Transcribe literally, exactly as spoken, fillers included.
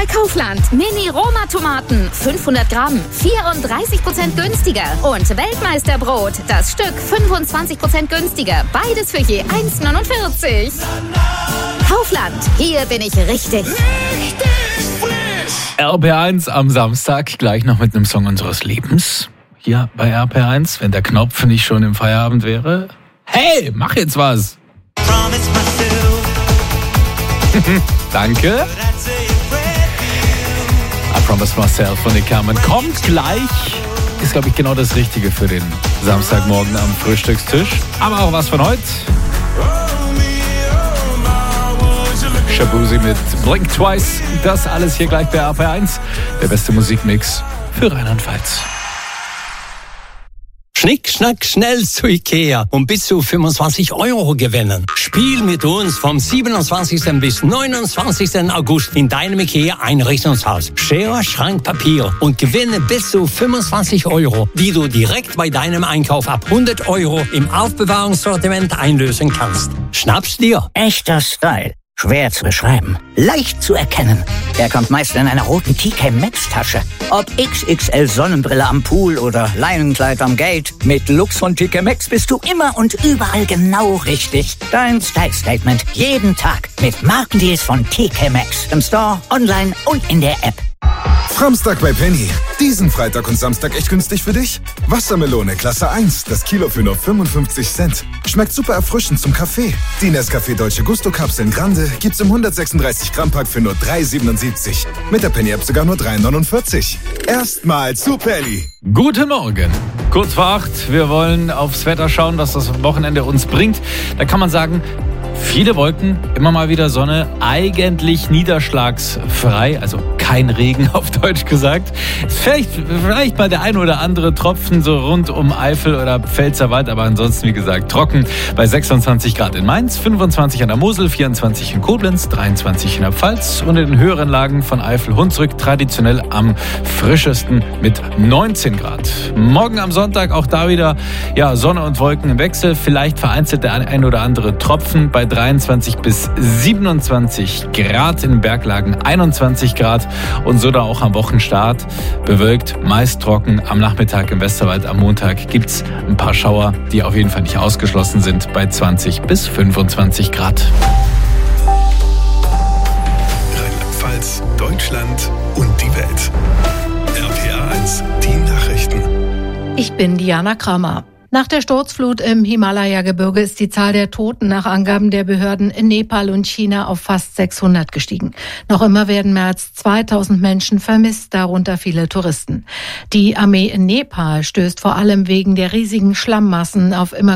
bei Kaufland. Mini-Roma-Tomaten, fünfhundert Gramm, vierunddreißig Prozent günstiger. Und Weltmeisterbrot, das Stück fünfundzwanzig Prozent günstiger. Beides für je eins neunundvierzig. Kaufland, hier bin ich richtig. Richtig frisch. R P eins am Samstag, gleich noch mit einem Song unseres Lebens. Hier bei R P eins, wenn der Knopf nicht schon im Feierabend wäre. Hey, mach jetzt was. Danke. I Promise Myself von Nick Carmen kommt gleich. Ist, glaube ich, genau das Richtige für den Samstagmorgen am Frühstückstisch. Aber auch was von heute. Shabuzi mit Blink Twice. Das alles hier gleich bei R P eins. Der beste Musikmix für Rheinland-Pfalz. Schnick, schnack, schnell zu Ikea und bis zu fünfundzwanzig Euro gewinnen. Spiel mit uns vom siebenundzwanzigsten bis neunundzwanzigsten August in deinem Ikea-Einrichtungshaus. Schere, Schrank, Papier und gewinne bis zu fünfundzwanzig Euro, die du direkt bei deinem Einkauf ab hundert Euro im Aufbewahrungssortiment einlösen kannst. Schnapp's dir. Echter Style. Schwer zu beschreiben, leicht zu erkennen. Er kommt meist in einer roten T K Maxx Tasche. Ob X X L Sonnenbrille am Pool oder Leinenkleid am Gate. Mit Lux von T K Maxx bist du immer und überall genau richtig. Dein Style Statement jeden Tag mit Markendeals von T K Maxx. Im Store, online und in der App. Samstag bei Penny. Diesen Freitag und Samstag echt günstig für dich? Wassermelone Klasse eins, das Kilo für nur fünfundfünfzig Cent. Schmeckt super erfrischend zum Kaffee. Die Nescafé Dolce Gusto Kapseln Grande gibt's im hundertsechsunddreißig Gramm Pack für nur drei siebenundsiebzig. Mit der Penny App sogar nur drei neunundvierzig. Erstmal zu Penny. Guten Morgen. Kurz vor acht. Wir wollen aufs Wetter schauen, was das Wochenende uns bringt. Da kann man sagen, viele Wolken, immer mal wieder Sonne, eigentlich niederschlagsfrei, also kein Regen auf Deutsch gesagt. Vielleicht, vielleicht mal der ein oder andere Tropfen so rund um Eifel oder Pfälzerwald, aber ansonsten, wie gesagt, trocken bei sechsundzwanzig Grad in Mainz, fünfundzwanzig an der Mosel, vierundzwanzig in Koblenz, dreiundzwanzig in der Pfalz und in den höheren Lagen von Eifel-Hunsrück traditionell am frischesten mit neunzehn Grad. Morgen am Sonntag auch da wieder ja, Sonne und Wolken im Wechsel, vielleicht vereinzelt der ein oder andere Tropfen bei dreiundzwanzig bis siebenundzwanzig Grad, in den Berglagen einundzwanzig Grad und so da auch am Wochenstart bewölkt, meist trocken. Am Nachmittag im Westerwald am Montag gibt's ein paar Schauer, die auf jeden Fall nicht ausgeschlossen sind, bei zwanzig bis fünfundzwanzig Grad. Rheinland-Pfalz, Deutschland und die Welt. R P eins, die Nachrichten. Ich bin Diana Kramer. Nach der Sturzflut im Himalaya-Gebirge ist die Zahl der Toten nach Angaben der Behörden in Nepal und China auf fast sechshundert gestiegen. Noch immer werden mehr als zweitausend Menschen vermisst, darunter viele Touristen. Die Armee in Nepal stößt vor allem wegen der riesigen Schlammmassen auf immer